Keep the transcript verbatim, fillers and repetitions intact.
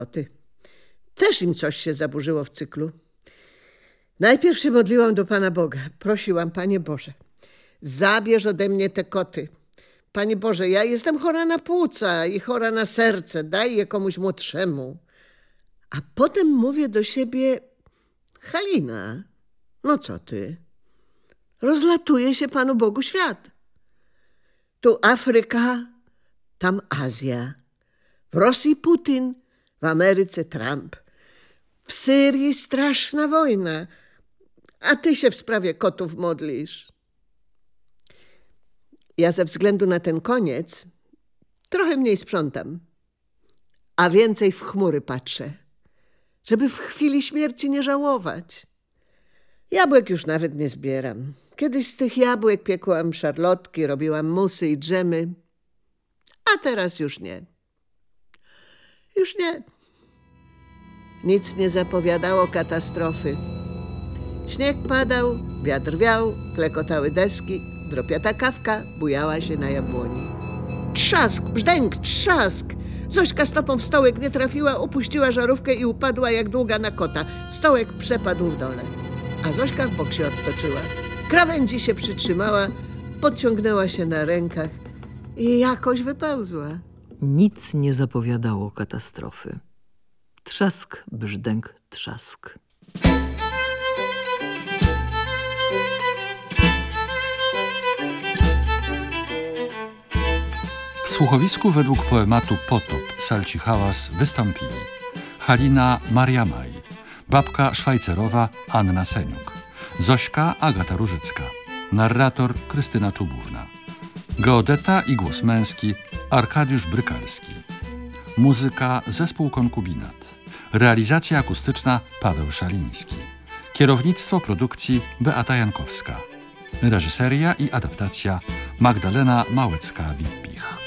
O ty, też im coś się zaburzyło w cyklu. Najpierw się modliłam do Pana Boga. Prosiłam, Panie Boże, zabierz ode mnie te koty. Panie Boże, ja jestem chora na płuca i chora na serce. Daj je komuś młodszemu. A potem mówię do siebie, Halina, no co ty? Rozlatuje się Panu Bogu świat. Tu Afryka, tam Azja. W Rosji Putin, w Ameryce Trump. W Syrii straszna wojna. A ty się w sprawie kotów modlisz. Ja ze względu na ten koniec trochę mniej sprzątam, a więcej w chmury patrzę, żeby w chwili śmierci nie żałować. Jabłek już nawet nie zbieram. Kiedyś z tych jabłek piekłam szarlotki, robiłam musy i dżemy, a teraz już nie. Już nie. Nic nie zapowiadało katastrofy. Śnieg padał, wiatr wiał, klekotały deski, dropiata kawka bujała się na jabłoni. Trzask, brzdęk, trzask! Zośka stopą w stołek nie trafiła, upuściła żarówkę i upadła jak długa na kota. Stołek przepadł w dole, a Zośka w bok się odtoczyła. Krawędzi się przytrzymała, podciągnęła się na rękach i jakoś wypełzła. Nic nie zapowiadało katastrofy. Trzask, brzdęk, trzask. W słuchowisku według poematu Potop Salci Hałas wystąpili Halina Mariamaj, babka Szwajcerowa Anna Seniuk, Zośka Agata Różycka, narrator Krystyna Czubówna, geodeta i głos męski Arkadiusz Brykalski, muzyka zespół Konkubinat, realizacja akustyczna Paweł Szaliński, kierownictwo produkcji Beata Jankowska, reżyseria i adaptacja Magdalena Małecka-Wippich.